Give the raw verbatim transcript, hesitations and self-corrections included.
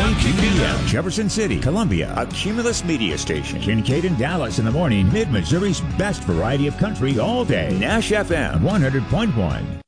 two p m Jefferson City, Columbia, a Cumulus media station. Kincaid and Dallas in the morning, Mid-Missouri's best variety of country all day. Nash F M one hundred point one.